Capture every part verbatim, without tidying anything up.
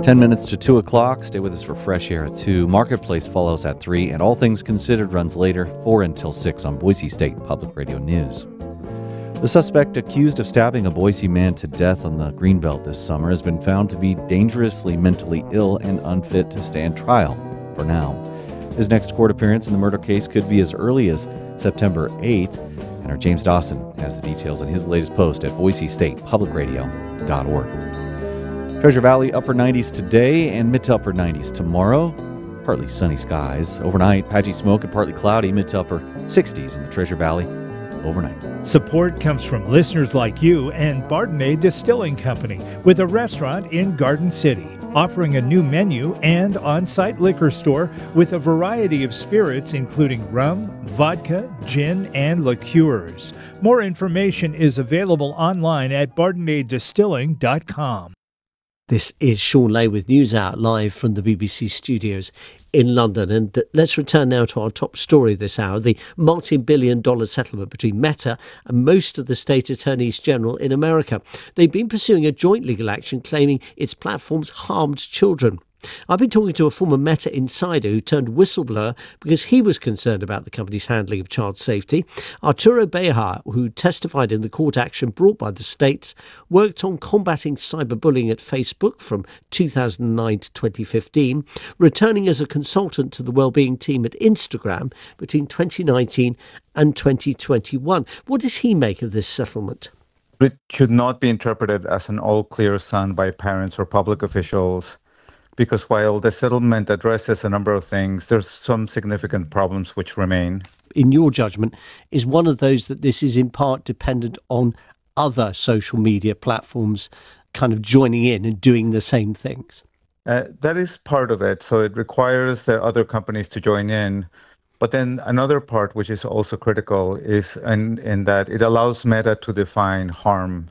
ten minutes to two o'clock. Stay with us for Fresh Air at two. Marketplace follows at three. And All Things Considered runs later, four until six on Boise State Public Radio News. The suspect accused of stabbing a Boise man to death on the Greenbelt this summer has been found to be dangerously mentally ill and unfit to stand trial for now. His next court appearance in the murder case could be as early as September eighth. And our James Dawson has the details in his latest post at boise state public radio dot org. Treasure Valley, upper nineties today and mid to upper nineties tomorrow. Partly sunny skies. Overnight, patchy smoke and partly cloudy, mid to upper sixties in the Treasure Valley overnight. Support comes from listeners like you and Bardenay Distilling Company, with a restaurant in Garden City, offering a new menu and on-site liquor store with a variety of spirits including rum, vodka, gin, and liqueurs. More information is available online at bardenay distilling dot com. This is Sean Lay with News Out live from the B B C studios in London. And let's return now to our top story this hour, the multi-billion dollar settlement between Meta and most of the state attorneys general in America. They've been pursuing a joint legal action claiming its platforms harmed children. I've been talking to a former Meta insider who turned whistleblower because he was concerned about the company's handling of child safety. Arturo Bejar, who testified in the court action brought by the states, worked on combating cyberbullying at Facebook from two thousand nine to twenty fifteen, returning as a consultant to the wellbeing team at Instagram between twenty nineteen and twenty twenty-one. What does he make of this settlement? It should not be interpreted as an all-clear sign by parents or public officials, because while the settlement addresses a number of things, there's some significant problems which remain. In your judgment, is one of those that this is in part dependent on other social media platforms kind of joining in and doing the same things? Uh, that is part of it. So it requires the other companies to join in. But then another part, which is also critical, is in, in that it allows Meta to define harm.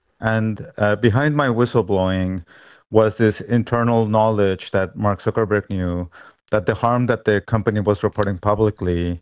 And uh, behind my whistleblowing was this internal knowledge that Mark Zuckerberg knew, that the harm that the company was reporting publicly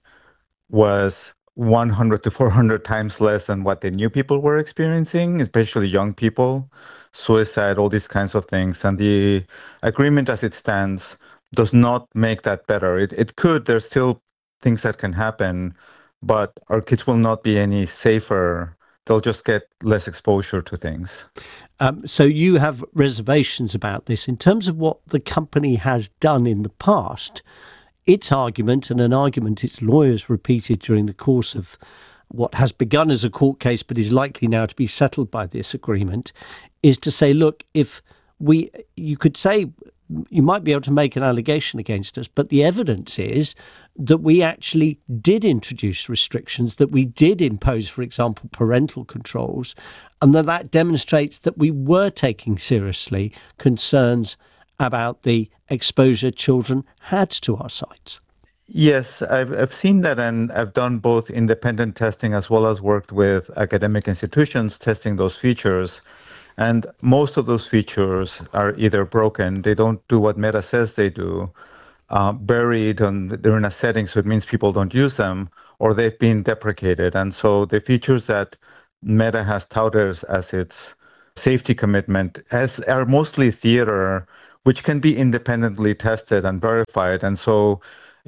was one hundred to four hundred times less than what the new people were experiencing, especially young people, suicide, all these kinds of things. And the agreement as it stands does not make that better. It, it could, there's still things that can happen, but our kids will not be any safer. They'll just get less exposure to things. Um, so you have reservations about this. In terms of what the company has done in the past, its argument, and an argument its lawyers repeated during the course of what has begun as a court case but is likely now to be settled by this agreement, is to say, look, if we, you could say, you might be able to make an allegation against us, but the evidence is that we actually did introduce restrictions, that we did impose, for example, parental controls, and that that demonstrates that we were taking seriously concerns about the exposure children had to our sites. Yes, I've I've seen that, and I've done both independent testing as well as worked with academic institutions testing those features. And most of those features are either broken, they don't do what Meta says they do, uh, buried, and they're in a setting, so it means people don't use them, or they've been deprecated. And so the features that Meta has touted as its safety commitment as are mostly theater, which can be independently tested and verified. And so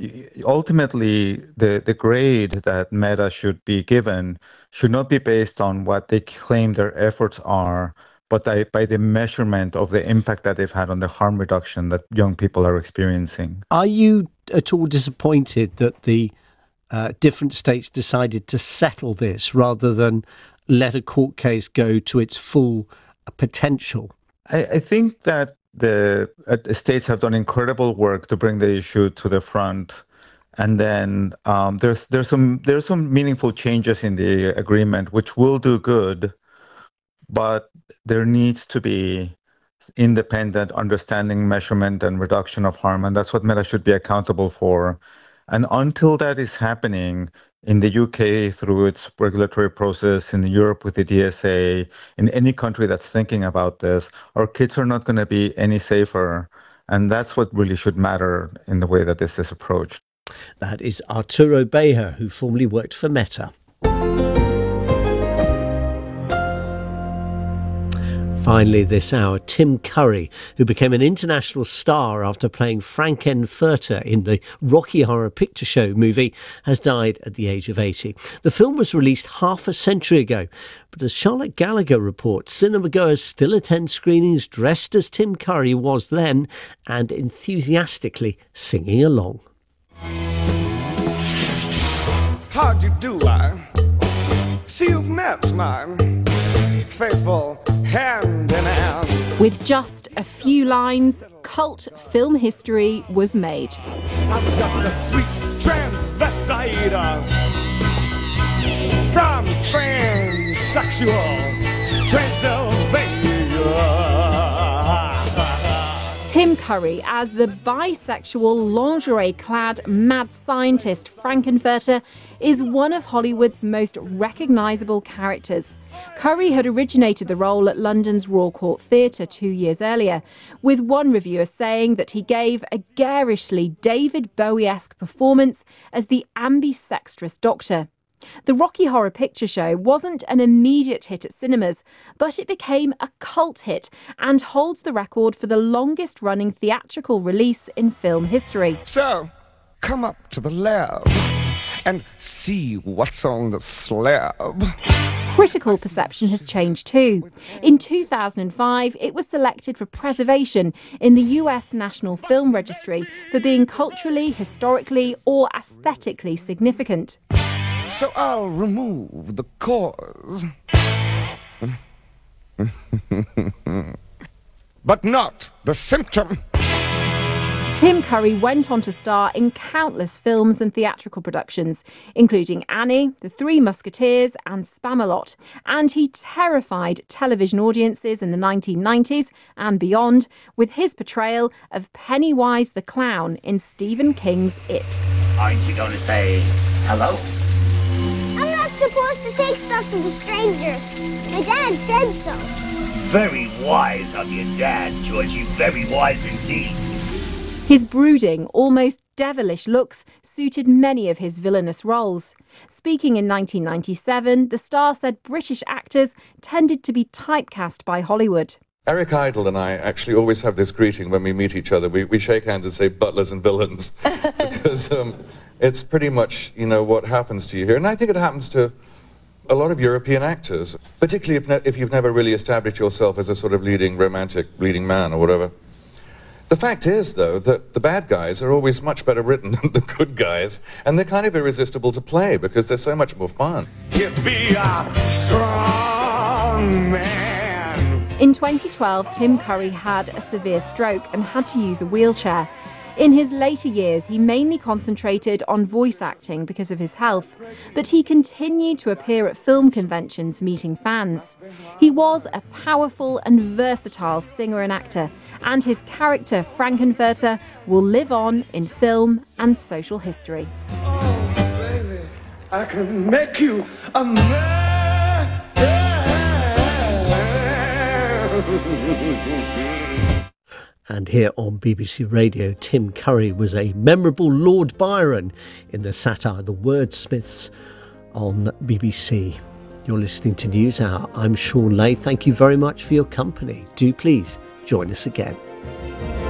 ultimately, the, the grade that Meta should be given should not be based on what they claim their efforts are, but by, by the measurement of the impact that they've had on the harm reduction that young people are experiencing. Are you at all disappointed that the uh, different states decided to settle this rather than let a court case go to its full potential? I, I think that the uh, states have done incredible work to bring the issue to the front. And then um, there's there's some there's some meaningful changes in the agreement which will do good, but there needs to be independent understanding, measurement, and reduction of harm, and that's what Meta should be accountable for. And until that is happening in the U K through its regulatory process, in Europe with the D S A, in any country that's thinking about this, our kids are not going to be any safer. And that's what really should matter in the way that this is approached. That is Arturo Bejar, who formerly worked for Meta. Finally this hour, Tim Curry, who became an international star after playing Frankenfurter in the Rocky Horror Picture Show movie, has died at the age of eighty. The film was released half a century ago, but as Charlotte Gallagher reports, cinemagoers still attend screenings dressed as Tim Curry was then and enthusiastically singing along. How do you do, I see you've met my faithful hand in hand. With just a few lines, cult film history was made. I'm just a sweet transvestite from transsexual Transylvania. Tim Curry as the bisexual, lingerie-clad mad scientist Frankenfurter is one of Hollywood's most recognisable characters. Curry had originated the role at London's Royal Court Theatre two years earlier, with one reviewer saying that he gave a garishly David Bowie-esque performance as the ambisextrous doctor. The Rocky Horror Picture Show wasn't an immediate hit at cinemas, but it became a cult hit and holds the record for the longest-running theatrical release in film history. So, come up to the lab and see what's on the slab. Critical perception has changed too. In two thousand five, it was selected for preservation in the U S National Film Registry for being culturally, historically, or aesthetically significant. So I'll remove the cause. But not the symptom. Tim Curry went on to star in countless films and theatrical productions, including Annie, The Three Musketeers and Spamalot, and he terrified television audiences in the nineteen nineties and beyond with his portrayal of Pennywise the Clown in Stephen King's It. Aren't you going to say hello? I'm not supposed to take stuff from the strangers. My dad said so. Very wise of your dad, Georgie. Very wise indeed. His brooding, almost devilish looks suited many of his villainous roles. Speaking in nineteen ninety-seven, the star said British actors tended to be typecast by Hollywood. Eric Idle and I actually always have this greeting when we meet each other. We, we shake hands and say butlers and villains because um, it's pretty much, you know, what happens to you here. And I think it happens to a lot of European actors, particularly if, ne- if you've never really established yourself as a sort of leading romantic, leading man or whatever. The fact is, though, that the bad guys are always much better written than the good guys, and they're kind of irresistible to play because they're so much more fun. You'd be a strong man. In twenty twelve, Tim Curry had a severe stroke and had to use a wheelchair. In his later years, he mainly concentrated on voice acting because of his health, but he continued to appear at film conventions meeting fans. He was a powerful and versatile singer and actor, and his character Frankenfurter will live on in film and social history. Oh, baby, I can make you a man. And here on B B C Radio, Tim Curry was a memorable Lord Byron in the satire The Wordsmiths on B B C. You're listening to News Hour. I'm Sean Lay. Thank you very much for your company. Do please join us again.